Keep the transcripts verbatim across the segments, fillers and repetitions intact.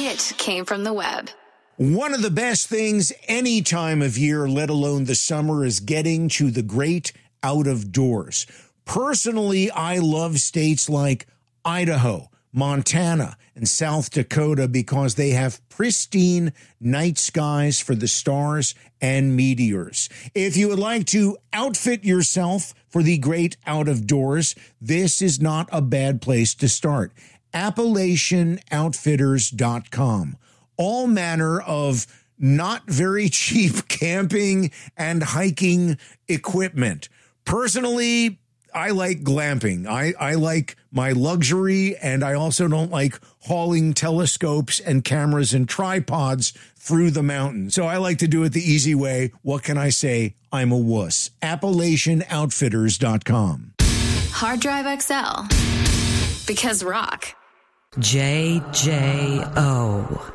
It came from the web. One of the best things any time of year, let alone the summer, is getting to the great out of doors. Personally, I love states like Idaho, Montana, and South Dakota because they have pristine night skies for the stars and meteors. If you would like to outfit yourself for the great out of doors, this is not a bad place to start. Appalachian Outfitters dot com. All manner of not very cheap camping and hiking equipment. Personally, I like glamping. I, I like my luxury, and I also don't like hauling telescopes and cameras and tripods through the mountains. So I like to do it the easy way. What can I say? I'm a wuss. Appalachian Outfitters dot com. Hard Drive X L. Because rock. J J O.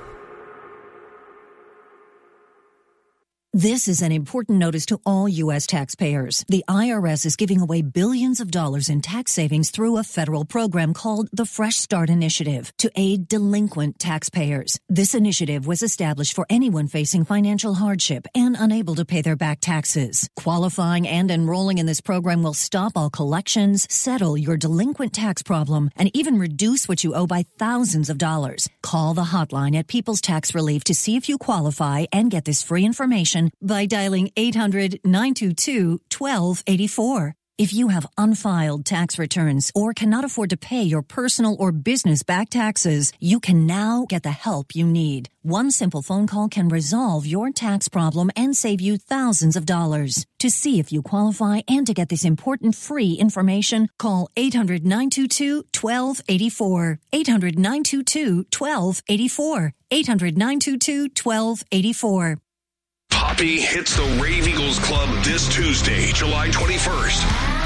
This is an important notice to all U S taxpayers. The I R S is giving away billions of dollars in tax savings through a federal program called the Fresh Start Initiative to aid delinquent taxpayers. This initiative was established for anyone facing financial hardship and unable to pay their back taxes. Qualifying and enrolling in this program will stop all collections, settle your delinquent tax problem, and even reduce what you owe by thousands of dollars. Call the hotline at People's Tax Relief to see if you qualify and get this free information by dialing eight hundred, nine two two, one two eight four. If you have unfiled tax returns or cannot afford to pay your personal or business back taxes, you can now get the help you need. One simple phone call can resolve your tax problem and save you thousands of dollars. To see if you qualify and to get this important free information, call eight hundred, nine two two, one two eight four. eight hundred, nine two two, one two eight four. eight hundred, nine two two, one two eight four. Poppy hits the Rave Eagles Club this Tuesday, July twenty-first.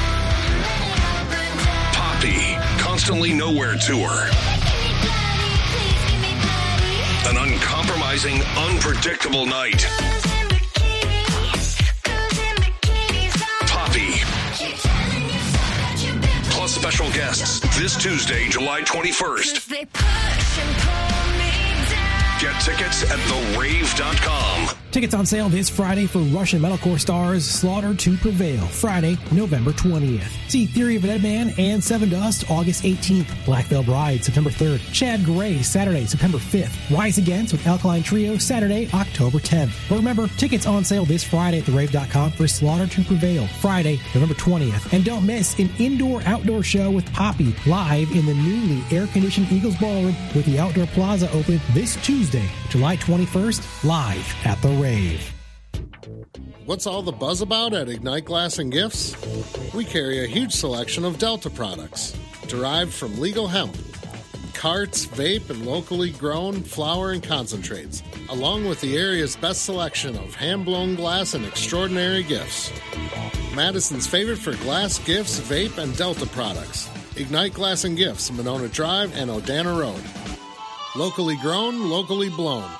Poppy, Constantly Nowhere Tour. An uncompromising, unpredictable night. Poppy. Plus special guests this Tuesday, July twenty-first. Get tickets at the rave dot com. Tickets on sale this Friday for Russian metalcore stars Slaughter to Prevail, Friday, November twentieth. See Theory of a Dead Man and Seven Dust August eighteenth. Black Veil Bride September third. Chad Gray Saturday, September fifth. Rise Against with Alkaline Trio Saturday, October tenth. But remember, tickets on sale this Friday at the rave dot com for Slaughter to Prevail, Friday, November twentieth. And don't miss an indoor-outdoor show with Poppy live in the newly air-conditioned Eagles Ballroom with the Outdoor Plaza open this Tuesday, July twenty-first, live at the Rave. What's all the buzz about at Ignite Glass and Gifts? We carry a huge selection of Delta products, derived from legal hemp, carts, vape, and locally grown flower and concentrates, along with the area's best selection of hand-blown glass and extraordinary gifts. Madison's favorite for glass, gifts, vape, and Delta products. Ignite Glass and Gifts, Monona Drive and Odana Road. Locally grown, locally blown.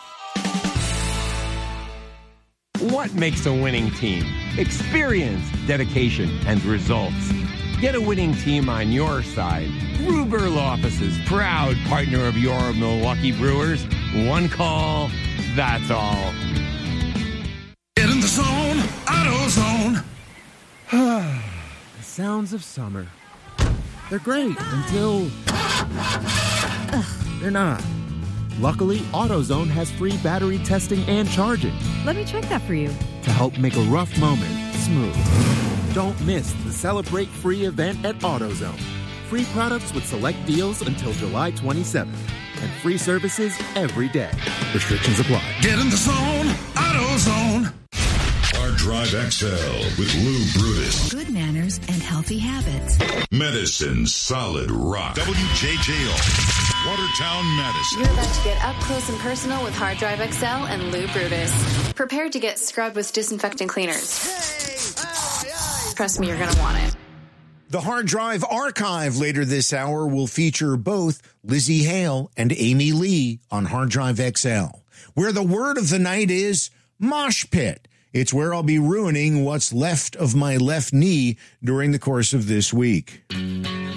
What makes a winning team? Experience, dedication, and results. Get a winning team on your side. Ruber Law Offices, proud partner of your Milwaukee Brewers. One call, that's all. Get in the zone, AutoZone. The sounds of summer. They're great until they're not. Luckily, AutoZone has free battery testing and charging. Let me check that for you. To help make a rough moment smooth. Don't miss the Celebrate Free event at AutoZone. Free products with select deals until July twenty-seventh. And free services every day. Restrictions apply. Get in the zone, AutoZone. Hard Drive X L with Lou Brutus. Good manners and healthy habits. Medicine Solid Rock. W J J O. Watertown, Madison. You're about to get up close and personal with Hard Drive X L and Lou Brutus. Prepare to get scrubbed with disinfectant cleaners. Hey, hey, hey. Trust me, you're going to want it. The Hard Drive Archive later this hour will feature both Lizzie Hale and Amy Lee on Hard Drive X L, where the word of the night is mosh pit. It's where I'll be ruining what's left of my left knee during the course of this week.